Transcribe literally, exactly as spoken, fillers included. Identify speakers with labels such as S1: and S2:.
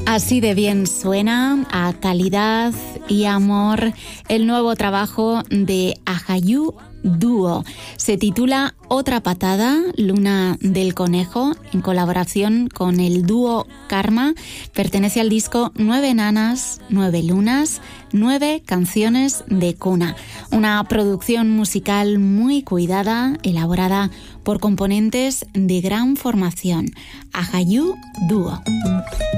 S1: Así de bien suena, a calidad y amor, el nuevo trabajo de Ahayyu Duo. Se titula Otra Patada, Luna del Conejo, en colaboración con el dúo Karma. Pertenece al disco Nueve Nanas, Nueve Lunas, Nueve Canciones de Cuna. Una producción musical muy cuidada, elaborada por componentes de gran formación. Ahayyu Duo.